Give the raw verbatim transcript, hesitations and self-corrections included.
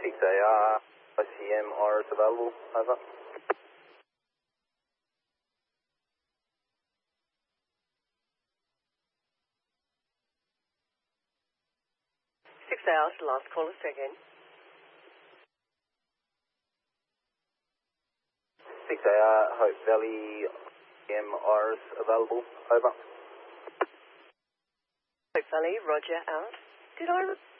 six A R, I C M Iris available, over. six hours, last call, a second. six A R, Hope Valley, I C M Iris available, over. Hope Valley, roger, out. Did I...